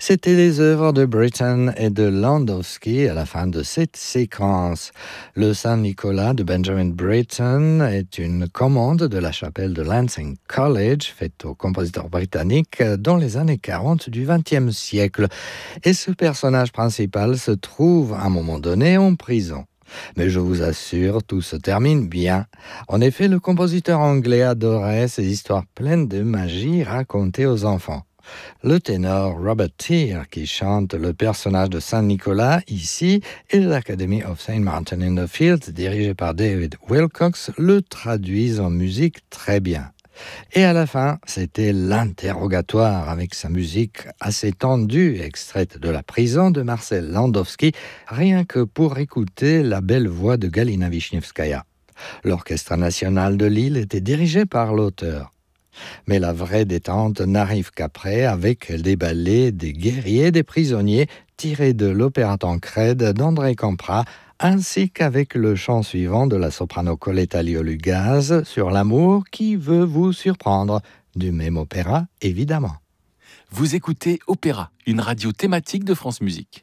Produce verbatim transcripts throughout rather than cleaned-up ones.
C'étaient les œuvres de Britten et de Landowski à la fin de cette séquence. Le Saint-Nicolas de Benjamin Britten est une commande de la chapelle de Lancing College, faite au compositeur britannique dans les années quarante du vingtième siècle. Et ce personnage principal se trouve à un moment donné en prison. Mais je vous assure, tout se termine bien. En effet, le compositeur anglais adorait ces histoires pleines de magie racontées aux enfants. Le ténor Robert Teare, qui chante le personnage de Saint-Nicolas ici, et l'Academy of Saint Martin in the Fields, dirigée par David Wilcox, le traduisent en musique très bien. Et à la fin, c'était l'interrogatoire avec sa musique assez tendue, extraite de la prison de Marcel Landowski, rien que pour écouter la belle voix de Galina Wisniewskaja. L'Orchestre national de Lille était dirigé par l'auteur. Mais la vraie détente n'arrive qu'après, avec les ballets des guerriers, des prisonniers, tirés de l'opéra Tancrède d'André Campra, ainsi qu'avec le chant suivant de la soprano Coletta Liolugaz sur l'amour qui veut vous surprendre, du même opéra évidemment. Vous écoutez Opéra, une radio thématique de France Musique.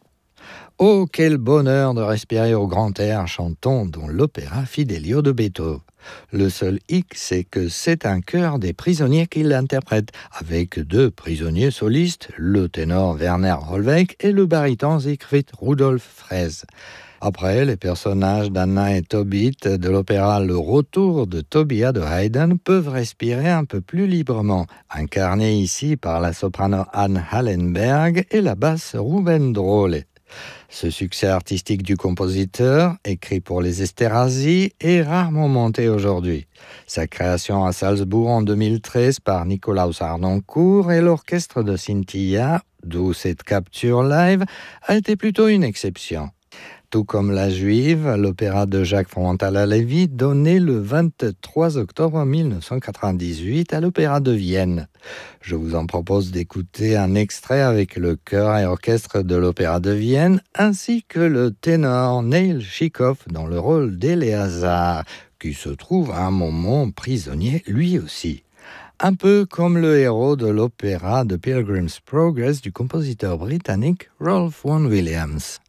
Oh, quel bonheur de respirer au grand air chantant dans l'opéra Fidelio de Beethoven. Le seul hic, c'est que c'est un chœur des prisonniers qui l'interprète, avec deux prisonniers solistes, le ténor Werner Hollweg et le baryton Siegfried Rudolf Fraisse. Après, les personnages d'Anna et Tobit de l'opéra Le Retour de Tobia de Haydn peuvent respirer un peu plus librement, incarnés ici par la soprano Anne Hallenberg et la basse Ruben Drole. Ce succès artistique du compositeur, écrit pour les Esterházy, est rarement monté aujourd'hui. Sa création à Salzbourg en deux mille treize par Nikolaus Harnoncourt et l'orchestre de Scintilla, d'où cette capture live, a été plutôt une exception. Tout comme La Juive, l'opéra de Jacques Fromentala-Lévy, donné le vingt-trois octobre mille neuf cent quatre-vingt-dix-huit à l'Opéra de Vienne. Je vous en propose d'écouter un extrait avec le chœur et orchestre de l'Opéra de Vienne, ainsi que le ténor Neil Chikov dans le rôle d'Éléazar, qui se trouve à un moment prisonnier lui aussi. Un peu comme le héros de l'opéra de Pilgrim's Progress du compositeur britannique Rolf Vaughan Williams.